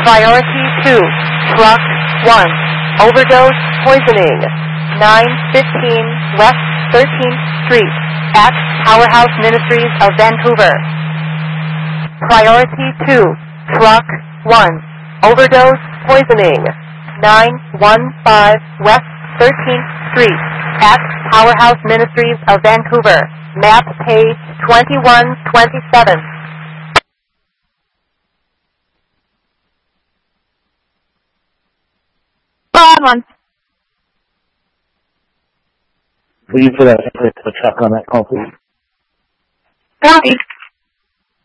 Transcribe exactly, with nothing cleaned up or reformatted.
Priority two, Truck one, overdose poisoning, nine fifteen West thirteenth Street, at Powerhouse Ministries of Vancouver. Priority two, Truck one, overdose poisoning, nine fifteen West thirteenth Street, at Powerhouse Ministries of Vancouver. Map page twenty-one twenty-seven. One. Will you put a, a truck on that call, please? Copy.